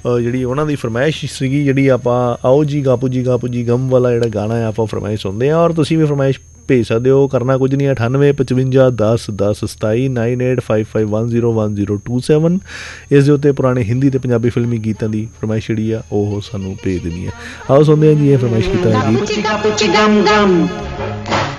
ਜਿਹੜੀ ਉਹਨਾਂ ਦੀ ਫਰਮਾਇਸ਼ ਸੀਗੀ, ਜਿਹੜੀ ਆਪਾਂ ਆਓ ਜੀ ਗਾਪੂ ਜੀ ਗਮ ਵਾਲਾ ਜਿਹੜਾ ਗਾਣਾ ਹੈ ਆਪਾਂ ਫਰਮਾਇਸ਼ ਸੁਣਦੇ ਹਾਂ। ਔਰ ਤੁਸੀਂ ਵੀ ਫਰਮਾਇਸ਼ ਭੇਜ ਸਕਦੇ ਹੋ, ਕਰਨਾ ਕੁਝ ਨਹੀਂ, 98 55 10 10 27 9855101027 ਇਸ ਦੇ ਉੱਤੇ ਪੁਰਾਣੇ ਹਿੰਦੀ ਅਤੇ ਪੰਜਾਬੀ ਫਿਲਮੀ ਗੀਤਾਂ ਦੀ ਫਰਮਾਇਸ਼ ਜਿਹੜੀ ਆ ਉਹ ਸਾਨੂੰ ਭੇਜ ਦੇਣੀ ਹੈ। ਆਓ ਸੁਣਦੇ ਹਾਂ ਜੀ ਇਹ ਫਰਮਾਇਸ਼ ਕੀਤਾ ਗੀਤ।